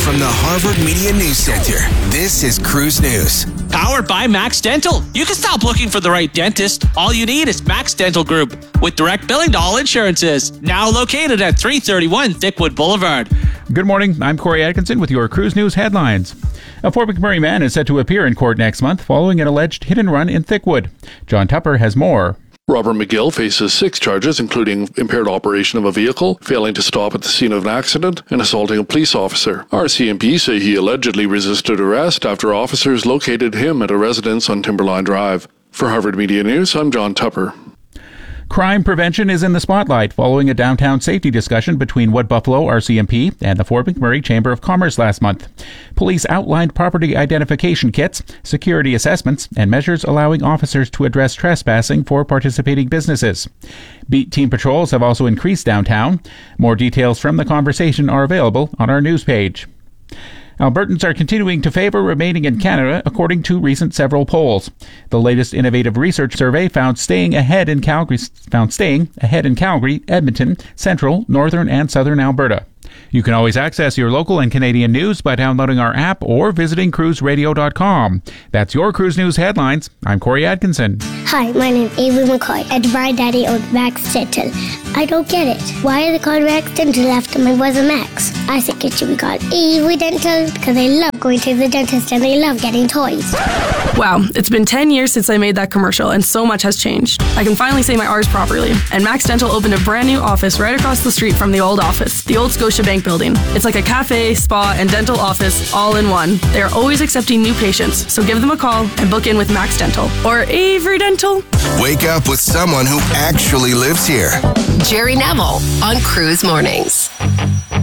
from the Harvard Media News Center, this is Cruise News. Powered by Max Dental. You can stop looking for the right dentist. All you need is Max Dental Group with direct billing to all insurances. Now located at 331 Thickwood Boulevard. Good morning. I'm Corey Atkinson with your Cruise News headlines. A Fort McMurray man is set to appear in court next month following an alleged hit-and-run in Thickwood. John Tupper has more. Robert McGill faces 6 charges, including impaired operation of a vehicle, failing to stop at the scene of an accident, and assaulting a police officer. RCMP say he allegedly resisted arrest after officers located him at a residence on Timberline Drive. For Harvard Media News, I'm John Tupper. Crime prevention is in the spotlight following a downtown safety discussion between Wood Buffalo RCMP and the Fort McMurray Chamber of Commerce last month. Police outlined property identification kits, security assessments, and measures allowing officers to address trespassing for participating businesses. Beat team patrols have also increased downtown. More details from the conversation are available on our news page. Albertans are continuing to favor remaining in Canada, according to recent several polls. The latest innovative research survey found staying ahead in Calgary, Edmonton, Central, Northern, and Southern Alberta. You can always access your local and Canadian news by downloading our app or visiting cruiseradio.com. That's your Cruise News headlines. I'm Corey Atkinson. Hi, my name is Avery McCoy, and my daddy owns Max Dental. I don't get it. Why are they called Max Dental after my brother Max? I think it should be called Avery Dental because they love going to the dentist and they love getting toys. Wow, it's been 10 years since I made that commercial and so much has changed. I can finally say my R's properly. And Max Dental opened a brand new office right across the street from the old office, the old Scotiabank building. It's like a cafe, spa, and dental office all in one. They are always accepting new patients, so give them a call and book in with Max Dental or Avery Dental. Wake up with someone who actually lives here. Jerry Neville on Cruise Mornings.